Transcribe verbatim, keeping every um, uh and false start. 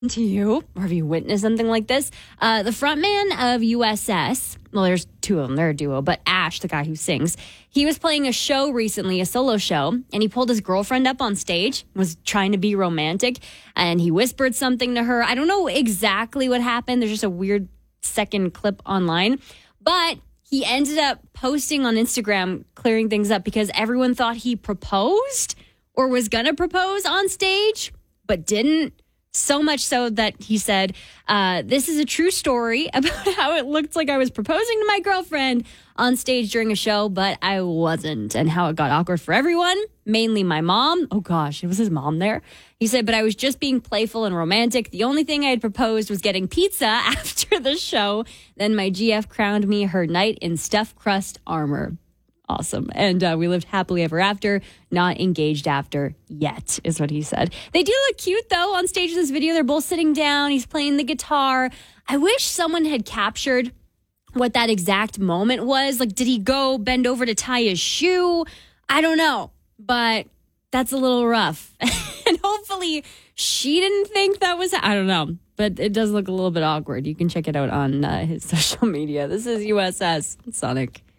to you, or have you witnessed something like this? Uh, the frontman of U S S, well, there's two of them, they're a duo, but Ash, the guy who sings, he was playing a show recently, a solo show, and he pulled his girlfriend up on stage, was trying to be romantic, and he whispered something to her. I don't know exactly what happened. There's just a weird second clip online, but he ended up posting on Instagram, clearing things up because everyone thought he proposed or was going to propose on stage, but didn't. So much so that he said, uh, this is a true story about how it looked like I was proposing to my girlfriend on stage during a show, but I wasn't, and how it got awkward for everyone, mainly my mom. Oh, gosh, it was his mom there. He said, but I was just being playful and romantic. The only thing I had proposed was getting pizza after the show. Then my G F crowned me her knight in stuffed crust armor. Awesome. And uh, we lived happily ever after, not engaged after yet, is what he said. They do look cute, though, on stage in this video. They're both sitting down. He's playing the guitar. I wish someone had captured what that exact moment was. Like, did he go bend over to tie his shoe? I don't know, but that's a little rough. And hopefully she didn't think that was, I don't know, but it does look a little bit awkward. You can check it out on uh, his social media. This is U S S Sonic.